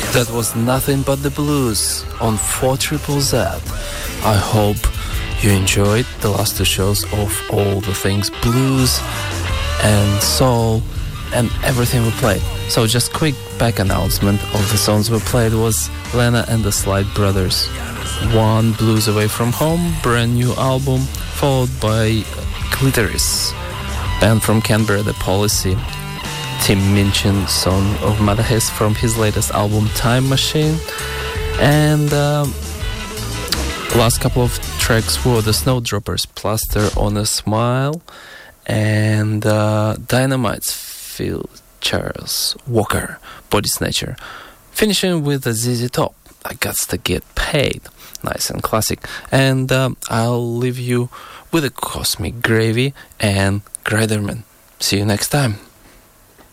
That was Nothing But the Blues on 4ZZZ. I hope you enjoyed the last two shows of all the things blues and soul and everything we played. So just quick back announcement of the songs we played was Lena and the Slight Brothers, One Blues Away From Home, brand new album, followed by Clitoris, band from Canberra, The Policy, Tim Minchin, song of Madahes from his latest album Time Machine, and last couple of tracks were the Snowdroppers, Plaster on a Smile, and Dynamite's features Walker, Body Snatcher, finishing with the ZZ Top, I Gots to Get Paid, nice and classic. And I'll leave you with a Cosmic Gravy and Griderman. See you next time.